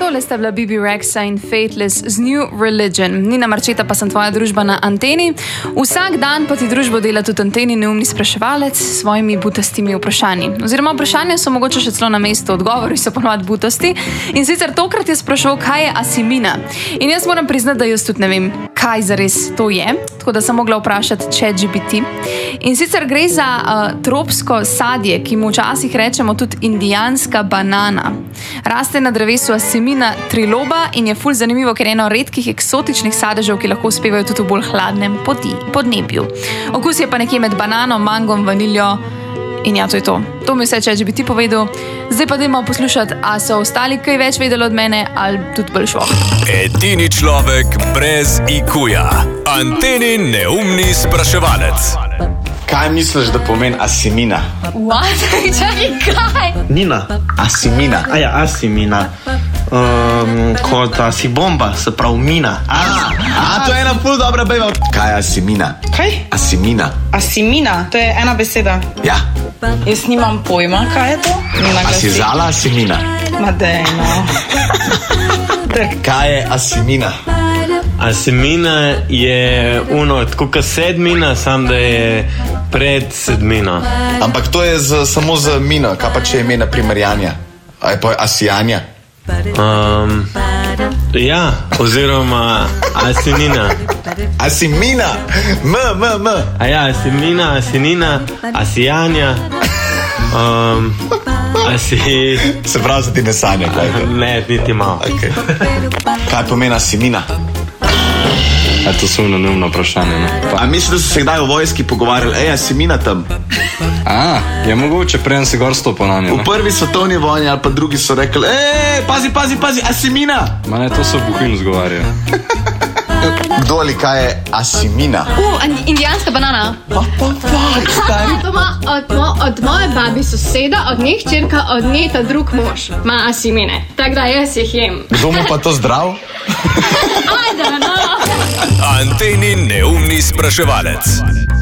Tole sta bila Bibi Rexa in Fateless z New Religion. Nina Marčeta pa sem tvoja družba na Anteni. Vsak dan pa ti družbo dela tudi Anteni neumni spraševalec s svojimi butastimi vprašanji. Oziroma vprašanja so mogoče še celo na mestu, odgovori so ponovadi butasti. In sicer tokrat je spraševal, kaj je asimina. In jaz moram priznati, da jaz tudi ne vem, kaj zares to je. Tako da sem mogla vprašati ChatGPT. In sicer gre za tropsko sadje, ki mu včasih rečemo tudi indijanska banana. Raste na drevesu asimina triloba in je ful zanimivo, ker je eno redkih eksotičnih sadežev, ki lahko uspevajo tudi v bolj hladnem podnebju. Okus je pa nekje med banano, mangom, vaniljo in ja, to je to. To mi vse ChatGPT povedal. Zdaj pa dajmo poslušati, a so ostali kaj več vedeli od mene ali tudi bolj šlo. Edini človek brez IQ-ja. Antenin neumni spraševalec. Kaj misliš, da pomeni asimina? What? Čakaj, kaj? Nina. Asimina. Asimina. Kot asibomba, se pravi mina. To je ena ful dobra bejva. Kaj je asimina? Kaj? Asimina. Asimina, to je ena beseda. Ja. Jaz nimam pojma, kaj je to. A si zala asimina? Ma dej, no. Kaj je asimina? Asimina je tako kot sedmina, sam da je pred sedmino. Ampak to je samo z mino. Kaj pa če je ime na primer Janja? A je pa asijanja? Ja, oziroma asinina. Asimina! M. Asimina, asinina, asijanja. Se pravi, za ti ne sanja, kaj je to? Ne, niti malo. Okay. Kaj pomeni asimina? To so neumno vprašanje, ne? A misliš, da so se kdaj v vojski pogovarjali, asimina tam? Je mogoče, preden se gor stopil na njo, ne? V prvi svetovni vojni ali pa drugi so rekli, pazi, asimina! Ma ne, to so Buhin zgovarjajo. Doli, kaj je asimina? Indijanska banana. Od moje babi soseda, od njih čerka, od nje ta drug mož. Ma asimine. Tako da jaz jih jem. Kdo mu pa to zdrav? Ajde, no. Antenin neumni spraševalec.